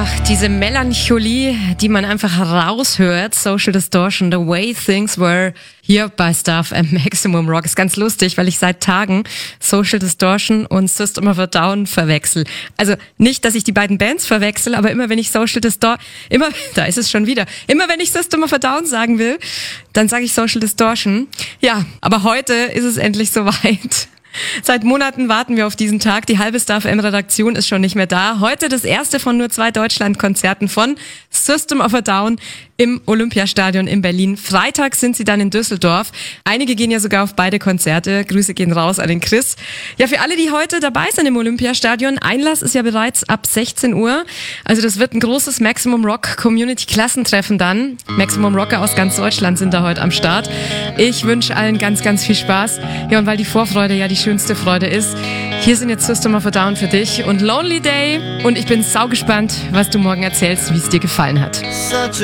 diese Melancholie, die man einfach raushört. Social Distortion, The Way Things Were, hier bei Star FM Maximum Rock. Ist ganz lustig, weil ich seit Tagen Social Distortion und System of a Down verwechsel. Also nicht, dass ich die beiden Bands verwechsel, aber immer wenn ich Social Distortion, da ist es schon wieder, immer wenn ich System of a Down sagen will, dann sage ich Social Distortion. Ja, aber heute ist es endlich soweit. Seit Monaten warten wir auf diesen Tag. Die halbe Star FM-Redaktion ist schon nicht mehr da. Heute das erste von nur 2 Deutschland-Konzerten von System of a Down im Olympiastadion in Berlin. Freitag sind sie dann in Düsseldorf. Einige gehen ja sogar auf beide Konzerte. Grüße gehen raus an den Chris. Ja, für alle, die heute dabei sind im Olympiastadion, Einlass ist ja bereits ab 16 Uhr. Also das wird ein großes Maximum Rock Community-Klassentreffen dann. Maximum Rocker aus ganz Deutschland sind da heute am Start. Ich wünsche allen ganz, ganz viel Spaß. Ja, und weil die Vorfreude ja die schönste Freude ist, hier sind jetzt System of a Down für dich und Lonely Day. Und ich bin saugespannt, was du morgen erzählst, wie es dir gefallen hat.